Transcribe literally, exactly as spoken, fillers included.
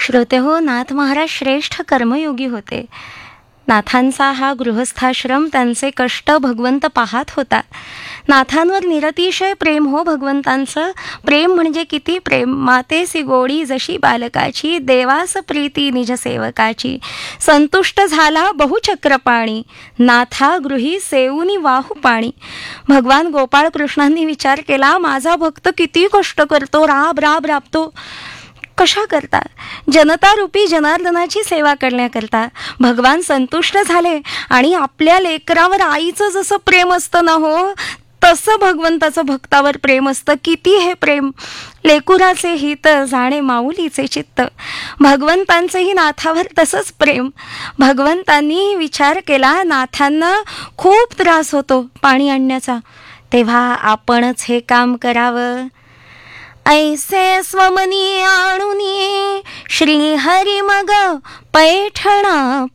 श्रोते हो, नाथ महाराज श्रेष्ठ कर्मयोगी होते. नाथांचा हा गृहस्थाश्रम, त्यांचे कष्ट भगवंत पाहत होता. नाथांवर निरतिशय प्रेम हो भगवंतांचं. प्रेम म्हणजे किती प्रेम. मातेसी गोडी जशी बालकाची, देवास प्रीती निज सेवकाची. संतुष्ट झाला बहुचक्रपाणी, नाथा गृही सेऊनी वाहू पाणी. भगवान गोपाळ कृष्णांनी विचार केला, माझा भक्त किती कष्ट करतो, राब राब राबतो. कशा करता? जनता रूपी जनार्दनाची सेवा करण्याकरता. भगवान संतुष्ट झाले आणि आपल्या लेकरावर आईचं जसं प्रेम असतं ना हो, तसं भगवंताचं भक्तावर प्रेम असतं. किती हे प्रेम. लेकुराचे हित जाणे माऊलीचे चित्त. भगवंतांचंही नाथावर तसंच प्रेम. भगवंतांनी विचार केला, नाथांना खूप त्रास होतो पाणी आणण्याचा, तेव्हा आपणच हे काम करावं. ऐसे स्वमनी आणुनी श्री हरी मग पैठणा